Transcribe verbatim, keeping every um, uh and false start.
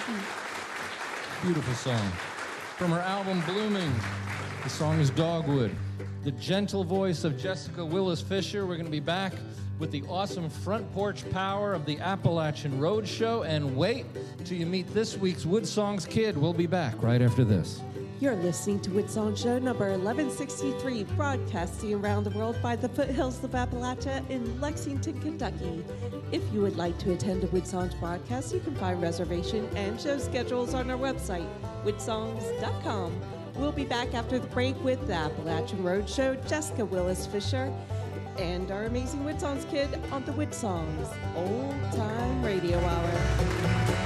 Beautiful song. From her album Blooming, the song is Dogwood. The gentle voice of Jessica Willis Fisher. We're going to be back with the awesome front porch power of the Appalachian Road Show. And wait till you meet this week's Woodsongs Kid. We'll be back right after this. You're listening to Woodsong Show number eleven sixty-three, broadcasting around the world by the foothills of Appalachia in Lexington, Kentucky. If you would like to attend a Woodsongs broadcast, you can find reservation and show schedules on our website, woodsongs dot com. We'll be back after the break with the Appalachian Road Show, Jessica Willis Fisher, and our amazing Woodsongs Kid on the Woodsongs Old Time Radio Hour.